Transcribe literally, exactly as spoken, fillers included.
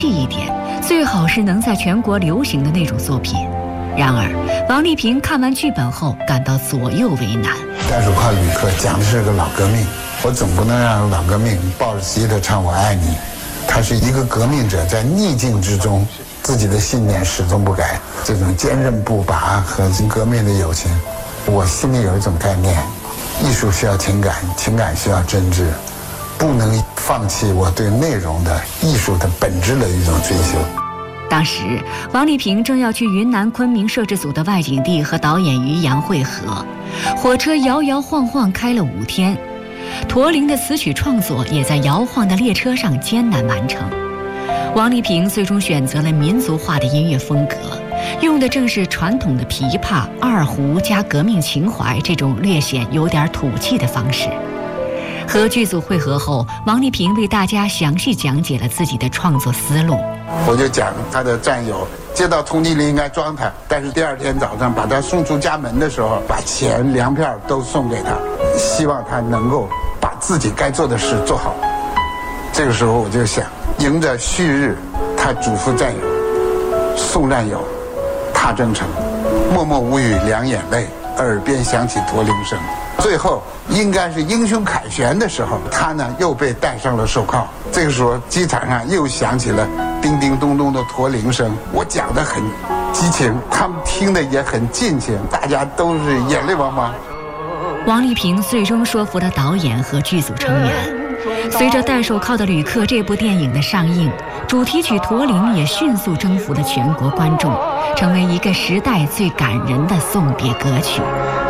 一点，最好是能在全国流行的那种作品。然而，王丽萍看完剧本后感到左右为难。 袋鼠跨旅客讲的是个老革命，我总不能让老革命抱着吉他唱我爱你。他是一个革命者，在逆境之中，自己的信念始终不改，这种坚韧不拔和革命的友情，我心里有一种概念：艺术需要情感，情感需要真挚，不能放弃我对内容的艺术的本质的一种追求。 当时，王丽萍正要去云南昆明摄制组的外景地和导演于洋会合，火车摇摇晃晃开了五天，驼铃的词曲创作也在摇晃的列车上艰难完成。王丽萍最终选择了民族化的音乐风格，用的正是传统的琵琶、二胡加革命情怀这种略显有点土气的方式。和剧组会合后，王丽萍为大家详细讲解了自己的创作思路。 我就讲他的战友接到通缉令应该装他，但是第二天早上把他送出家门的时候，把钱粮票都送给他，希望他能够把自己该做的事做好。这个时候我就想，迎着旭日，他嘱咐战友，送战友，踏征程，默默无语两眼泪，耳边响起驼铃声。最后应该是英雄凯旋的时候，他呢又被戴上了手铐。这个时候机场上又响起了叮叮咚咚的驼铃声。我讲得很激情，他们听得也很尽情，大家都是眼泪汪汪。 王丽萍最终说服了导演和剧组成员。随着《戴手铐的旅客》这部电影的上映，主题曲《驼铃》也迅速征服了全国观众，成为一个时代最感人的送别歌曲。